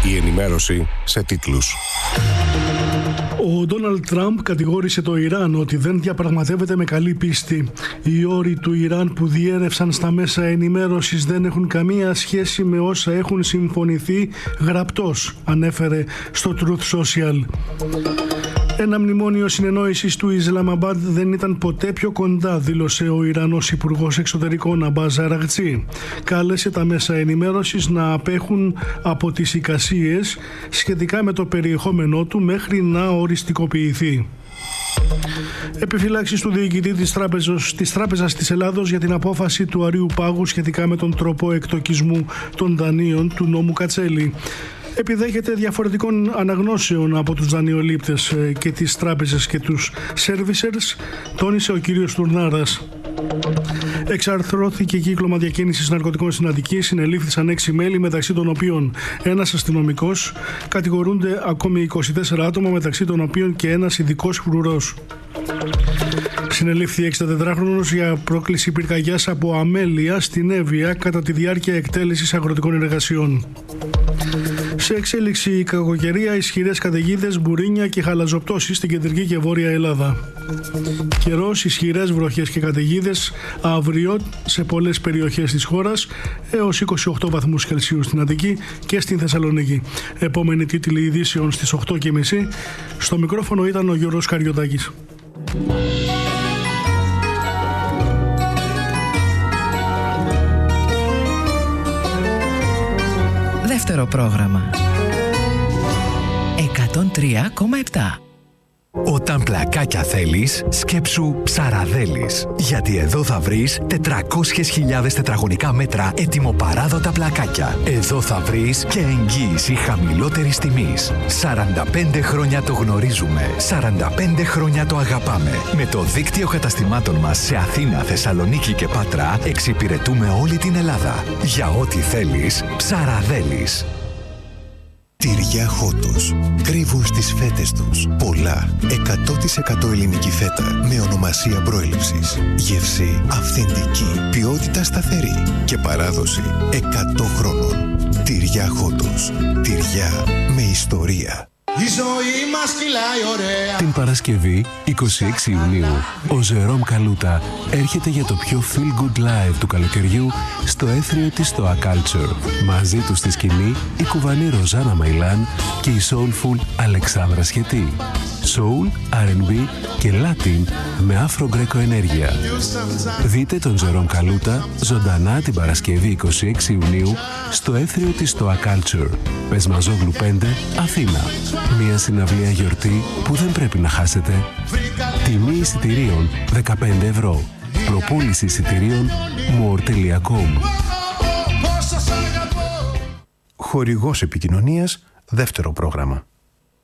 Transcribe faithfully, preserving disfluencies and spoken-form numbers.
Η ενημέρωση σε τίτλους. Ο Ντόναλντ Τραμπ κατηγόρησε το Ιράν ότι δεν διαπραγματεύεται με καλή πίστη. Οι όροι του Ιράν που διέρευσαν στα μέσα ενημέρωσης δεν έχουν καμία σχέση με όσα έχουν συμφωνηθεί γραπτός, ανέφερε στο Truth Social. Ένα μνημόνιο συνεννόησης του Ισλαμαμπάντ δεν ήταν ποτέ πιο κοντά, δήλωσε ο Ιρανός Υπουργός Εξωτερικών Αμπάζ Αραγτζή. Κάλεσε τα μέσα ενημέρωσης να απέχουν από τις εικασίες σχετικά με το περιεχόμενό του μέχρι να οριστικοποιηθεί. Επιφυλάξεις του διοικητή της Τράπεζας, της Τράπεζας της Ελλάδος για την απόφαση του Αρείου Πάγου σχετικά με τον τρόπο εκτοκισμού των δανείων του νόμου Κατσέλη. Επιδέχεται διαφορετικών αναγνώσεων από τους δανειολήπτες και τις τράπεζες και τους servicers, τόνισε ο κύριος Τουρνάρας. Εξαρθρώθηκε κύκλωμα διακίνησης ναρκωτικών στην Αττική, συνελήφθησαν έξι μέλη, μεταξύ των οποίων ένας αστυνομικός. Κατηγορούνται ακόμη είκοσι τέσσερα άτομα, μεταξύ των οποίων και ένας ειδικός φρουρός. Συνελήφθη εξηντατετράχρονος για πρόκληση πυρκαγιάς από αμέλεια στην Εύβοια κατά τη διάρκεια εκτέλεσης αγροτικών εργασιών. Σε εξέλιξη η κακοκαιρία, ισχυρές καταιγίδες, μπουρίνια και χαλαζοπτώσεις στην κεντρική και βόρεια Ελλάδα. Καιρός, ισχυρές βροχές και καταιγίδες αύριο σε πολλές περιοχές της χώρας, έως είκοσι οκτώ βαθμούς Κελσίου στην Αττική και στην Θεσσαλονίκη. Επόμενη τίτλη ειδήσεων στις οκτώ και μισή. Στο μικρόφωνο ήταν ο Γιώργος Καριωτάκης. Δεύτερο πρόγραμμα εκατόν τρία κόμμα επτά. Όταν πλακάκια θέλεις, σκέψου Ψαραδέλης. Γιατί εδώ θα βρεις τετρακόσιες χιλιάδες τετραγωνικά μέτρα ετοιμοπαράδοτα πλακάκια. Εδώ θα βρεις και εγγύηση χαμηλότερης τιμής. σαράντα πέντε χρόνια το γνωρίζουμε. σαράντα πέντε χρόνια το αγαπάμε. Με το δίκτυο καταστημάτων μας σε Αθήνα, Θεσσαλονίκη και Πάτρα εξυπηρετούμε όλη την Ελλάδα. Για ό,τι θέλεις, Ψαραδέλης. Τυριά Χότος. Κρύβουν στις φέτες τους πολλά εκατό τοις εκατό ελληνική φέτα με ονομασία προέλευσης. Γεύση αυθεντική, ποιότητα σταθερή και παράδοση εκατό χρόνων. Τυριά Χότος. Τυριά με ιστορία. Η ζωή μας κυλάει ωραία. Την Παρασκευή, είκοσι έξι Ιουνίου, ο Ζερόμ Καλούτα έρχεται για το πιο feel good live του καλοκαιριού στο έθριο της Stoa Culture. Μαζί του στη σκηνή η κουβανή Ροζάνα Μαϊλάν και η soulful Αλεξάνδρα Σχετή. Soul, αρ εντ μπι και Latin με αφρο-γκρέκο ενέργεια. Δείτε τον Ζερόμ Καλούτα ζωντανά την Παρασκευή είκοσι έξι Ιουνίου στο έθριο της Stoa Culture. Πεσμαζόγλου πέντε, Αθήνα. Μια συναυλία γιορτή που δεν πρέπει να χάσετε. Τιμή εισιτηρίων δεκαπέντε ευρώ. Προπούληση εισιτηρίων more τελεία com. Χορηγός επικοινωνίας, δεύτερο πρόγραμμα.